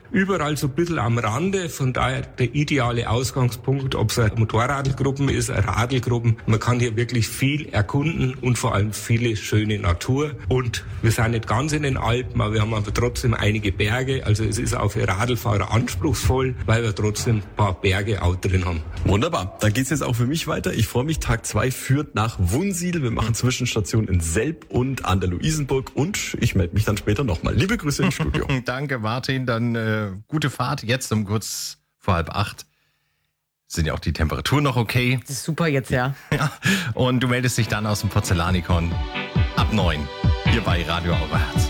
überall so ein bisschen am Rande. Von daher der ideale Ausgangspunkt, ob es eine Motorradgruppen ist, eine Radlgruppen. Man kann hier wirklich viel erkunden und vor allem viele schöne Natur. Und wir sind nicht ganz in den Alpen, aber wir haben aber trotzdem einige Berge. Also es ist auch für Radlfahrer anspruchsvoll, weil wir trotzdem ein paar Berge auch drin haben. Wunderbar, dann geht's jetzt auch für mich weiter. Ich freue mich, Tag 2 führt nach Wunsiedel. Wir machen Zwischenstationen in Selb und an der Luisenburg und ich melde mich dann später nochmal. Liebe Grüße ins Studio. Danke, Martin. Dann gute Fahrt. Jetzt um kurz vor 7:30. Sind ja auch die Temperaturen noch okay. Das ist super jetzt, ja. Ja. Und du meldest dich dann aus dem Porzellanikon ab 9 hier bei Radio Oberherz.